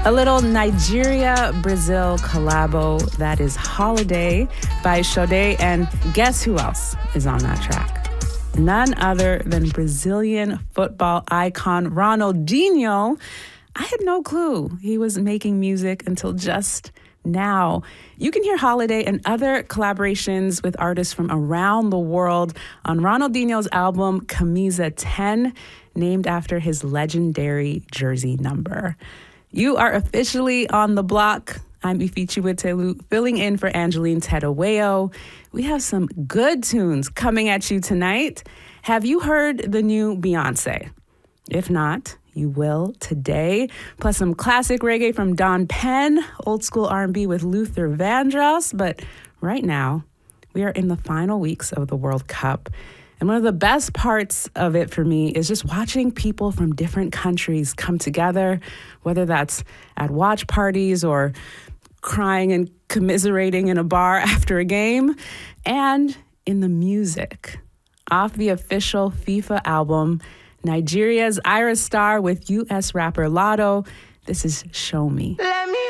A little Nigeria-Brazil collabo, that is Holiday by Sade, and guess who else is on that track? None other than Brazilian football icon Ronaldinho. I had no clue he was making music until just now. You can hear Holiday and other collaborations with artists from around the world on Ronaldinho's album Camisa 10, named after his legendary jersey number. You are officially on the block. I'm Ifichi Witelu, filling in for Angeline Tedaweo. We have some good tunes coming at you tonight. Have you heard the new Beyonce? If not, you will today. Plus some classic reggae from Don Penn, old school R&B with Luther Vandross. But right now, we are in the final weeks of the World Cup. And one of the best parts of it for me is just watching people from different countries come together, whether that's at watch parties or crying and commiserating in a bar after a game, and in the music. Off the official FIFA album, Nigeria's Ira Star with U.S. rapper Lotto, this is Show Me. Let me